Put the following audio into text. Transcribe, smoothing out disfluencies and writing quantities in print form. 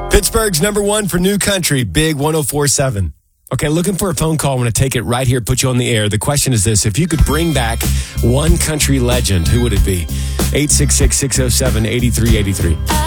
Pittsburgh's number one for new country, Big 104.7. Okay, looking for a phone call. I'm going to take it right here, put you on the air. The question is this. If you could bring back one country legend, who would it be? 866-607-8383.